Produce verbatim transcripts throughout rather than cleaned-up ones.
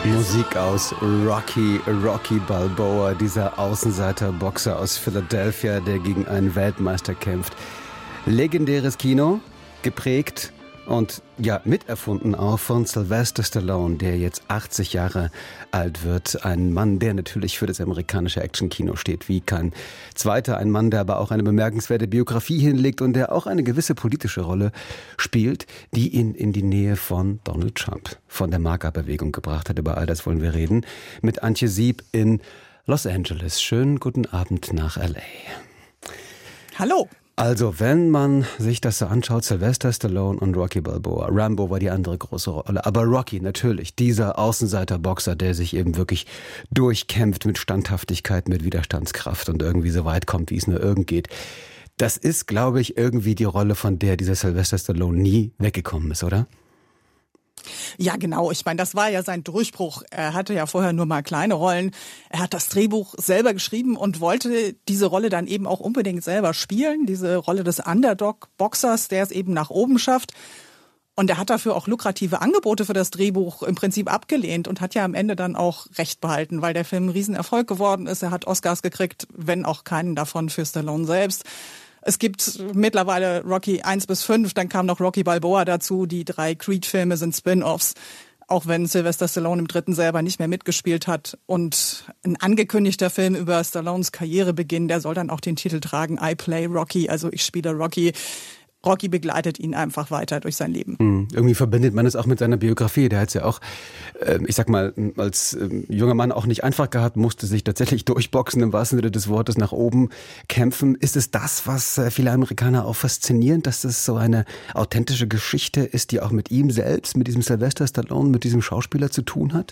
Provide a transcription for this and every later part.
Musik aus Rocky, Rocky Balboa, dieser Außenseiter-Boxer aus Philadelphia, der gegen einen Weltmeister kämpft. Legendäres Kino, geprägt und ja miterfunden auch von Sylvester Stallone, der jetzt achtzig Jahre alt wird. Ein Mann, der natürlich für das amerikanische Actionkino steht wie kein zweiter. Ein Mann, der aber auch eine bemerkenswerte Biografie hinlegt und der auch eine gewisse politische Rolle spielt, die ihn in die Nähe von Donald Trump, von der MAGA-Bewegung gebracht hat. Über all das wollen wir reden mit Antje Sieb in Los Angeles. Schönen guten Abend nach L A. Hallo. Also, wenn man sich das so anschaut, Sylvester Stallone und Rocky Balboa. Rambo war die andere große Rolle. Aber Rocky natürlich, dieser Außenseiter-Boxer, der sich eben wirklich durchkämpft mit Standhaftigkeit, mit Widerstandskraft und irgendwie so weit kommt, wie es nur irgend geht. Das ist, glaube ich, irgendwie die Rolle, von der dieser Sylvester Stallone nie weggekommen ist, oder? Ja, genau. Ich meine, das war ja sein Durchbruch. Er hatte ja vorher nur mal kleine Rollen. Er hat das Drehbuch selber geschrieben und wollte diese Rolle dann eben auch unbedingt selber spielen. Diese Rolle des Underdog-Boxers, der es eben nach oben schafft. Und er hat dafür auch lukrative Angebote für das Drehbuch im Prinzip abgelehnt und hat ja am Ende dann auch Recht behalten, weil der Film ein Riesenerfolg geworden ist. Er hat Oscars gekriegt, wenn auch keinen davon für Stallone selbst. Es gibt mittlerweile Rocky eins bis fünf, dann kam noch Rocky Balboa dazu. Die drei Creed-Filme sind Spin-Offs, auch wenn Sylvester Stallone im dritten selber nicht mehr mitgespielt hat. Und ein angekündigter Film über Stallones Karrierebeginn, der soll dann auch den Titel tragen, I Play Rocky, also ich spiele Rocky. Rocky begleitet ihn einfach weiter durch sein Leben. Hm, irgendwie verbindet man es auch mit seiner Biografie. Der hat es ja auch, äh, ich sag mal, als äh, junger Mann auch nicht einfach gehabt, musste sich tatsächlich durchboxen, im wahrsten Sinne des Wortes, nach oben kämpfen. Ist es das, was äh, viele Amerikaner auch faszinierend, dass das so eine authentische Geschichte ist, die auch mit ihm selbst, mit diesem Sylvester Stallone, mit diesem Schauspieler zu tun hat?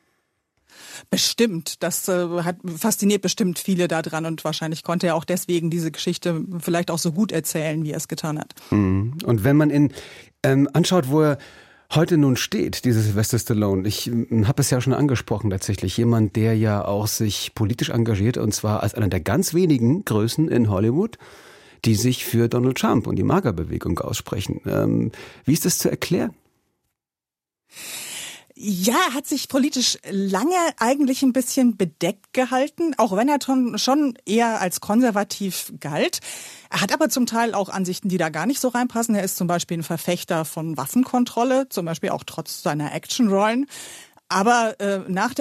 Bestimmt. Das äh, hat fasziniert bestimmt viele daran und wahrscheinlich konnte er auch deswegen diese Geschichte vielleicht auch so gut erzählen, wie er es getan hat. Und wenn man ihn ähm, anschaut, wo er heute nun steht, dieser Sylvester Stallone, ich äh, habe es ja schon angesprochen tatsächlich, jemand, der ja auch sich politisch engagiert und zwar als einer der ganz wenigen Größen in Hollywood, die sich für Donald Trump und die MAGA-Bewegung aussprechen. Ähm, wie ist das zu erklären? Ja, er hat sich politisch lange eigentlich ein bisschen bedeckt gehalten, auch wenn er schon eher als konservativ galt. Er hat aber zum Teil auch Ansichten, die da gar nicht so reinpassen. Er ist zum Beispiel ein Verfechter von Waffenkontrolle, zum Beispiel auch trotz seiner Actionrollen. Aber äh, nach der